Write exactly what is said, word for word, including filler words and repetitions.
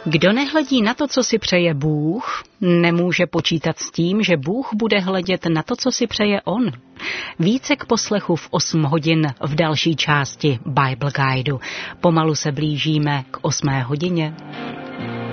Kdo nehledí na to, co si přeje Bůh, nemůže počítat s tím, že Bůh bude hledět na to, co si přeje on. Více k poslechu v osm hodin v další části Bible Guideu. Pomalu se blížíme k osmé hodině.